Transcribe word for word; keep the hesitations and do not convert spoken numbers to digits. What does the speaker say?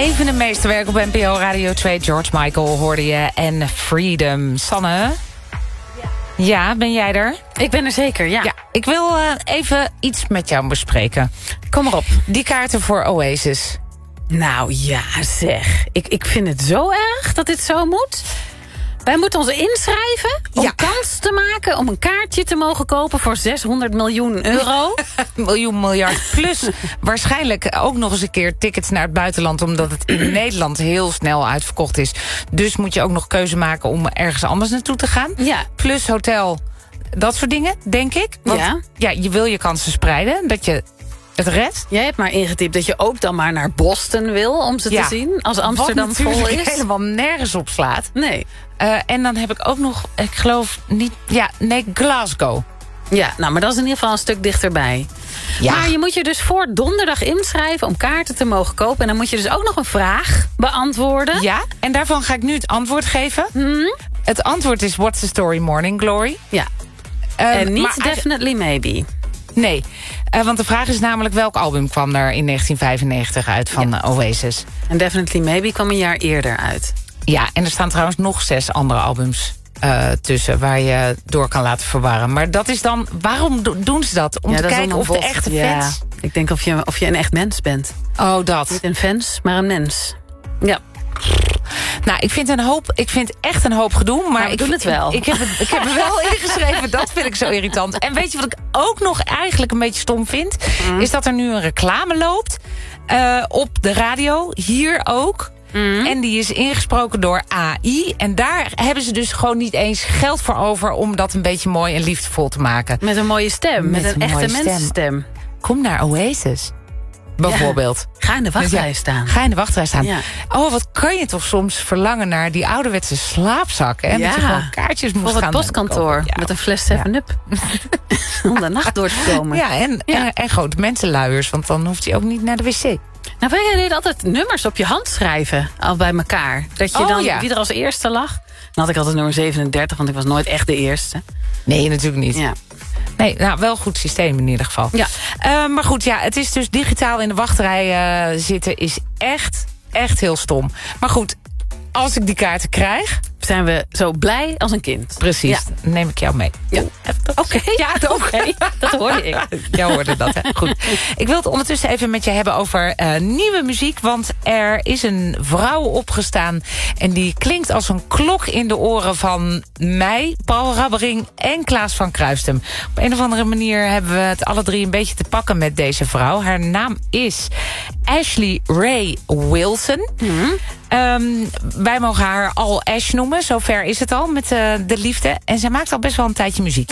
Even de meesterwerk op N P O Radio twee. George Michael hoorde je en Freedom. Sanne? Ja. Ja, ben jij er? Ik ben er zeker, ja. Ja, ik wil uh, even iets met jou bespreken. Kom maar op. Die kaarten voor Oasis. Nou ja, zeg. Ik, ik vind het zo erg dat dit zo moet. Wij moeten ons inschrijven om ja. kans te maken om een kaartje te mogen kopen voor zeshonderd miljoen euro. Miljoen miljard plus waarschijnlijk ook nog eens een keer tickets naar het buitenland, omdat het in Nederland heel snel uitverkocht is. Dus moet je ook nog keuze maken om ergens anders naartoe te gaan. Ja. Plus hotel, dat soort dingen, denk ik. Want ja. ja, je wil je kansen spreiden, dat je het redt. Jij hebt maar ingetypt dat je ook dan maar naar Boston wil om ze ja. te zien, als Amsterdam Wat vol natuurlijk is. helemaal nergens op slaat. Nee. Uh, en dan heb ik ook nog, ik geloof niet... Ja, nee, Glasgow. Ja, nou, maar dat is in ieder geval een stuk dichterbij. Ja. Maar je moet je dus voor donderdag inschrijven om kaarten te mogen kopen. En dan moet je dus ook nog een vraag beantwoorden. Ja, en daarvan ga ik nu het antwoord geven. Hmm? Het antwoord is What's the Story Morning Glory. Ja. Um, en niet maar Definitely Maybe. Nee, uh, want de vraag is namelijk welk album kwam er in negentien vijfennegentig uit van ja. Oasis. En Definitely Maybe kwam een jaar eerder uit. Ja, en er staan trouwens nog zes andere albums uh, tussen waar je door kan laten verwarren. Maar dat is dan, waarom do- doen ze dat? Om ja, te dat kijken of bot. de echte ja. fans... Ik denk of je, of je een echt mens bent. Oh, dat. Niet een fans, maar een mens. Ja. Nou, ik vind, een hoop, ik vind echt een hoop gedoe. Maar, maar ik doe het wel. Ik, ik, heb het, ik heb er wel ingeschreven. Dat vind ik zo irritant. En weet je wat ik ook nog eigenlijk een beetje stom vind? Mm. Is dat er nu een reclame loopt. Uh, op de radio. Hier ook. Mm. En die is ingesproken door A I. En daar hebben ze dus gewoon niet eens geld voor over... om dat een beetje mooi en liefdevol te maken. Met een mooie stem. Met, met een, een echte mensenstem. Kom naar Oasis. Bijvoorbeeld. Ja, ga in de wachtrij dus ja, staan. Ga in de wachtrij staan. Ja. Oh, wat kan je toch soms verlangen naar die ouderwetse slaapzakken. En ja. dat je gewoon kaartjes moet gaan gaan. Voor het postkantoor. Ja. Met een fles seven up. Ja. Om de nacht door te komen. Ja, en, ja. en, en grote mensenluiers. Want dan hoeft hij ook niet naar de wc. Nou, wij deden altijd nummers op je hand schrijven. Al bij elkaar. Dat je oh, dan, ja. wie er als eerste lag. Dan had ik altijd nummer zevenendertig. Want ik was nooit echt de eerste. Nee, natuurlijk niet. Ja. Nee, nou, wel een goed systeem in ieder geval. Ja. Uh, maar goed, ja, het is dus digitaal in de wachtrij uh, zitten is echt, echt heel stom. Maar goed, als ik die kaarten krijg... zijn we zo blij als een kind. Precies, ja. dan neem ik jou mee. Ja. Oké, okay. ja, okay. dat hoorde ik. Jij hoorde dat, hè? Goed. Ik wil het ondertussen even met je hebben over uh, nieuwe muziek. Want er is een vrouw opgestaan. En die klinkt als een klok in de oren van mij, Paul Rabbering en Klaas van Kruistum. Op een of andere manier hebben we het alle drie een beetje te pakken met deze vrouw. Haar naam is Ashley Ray Wilson. Mm-hmm. Um, wij mogen haar al Ash noemen. Zover is het al met uh, de liefde. En zij maakt al best wel een tijdje muziek.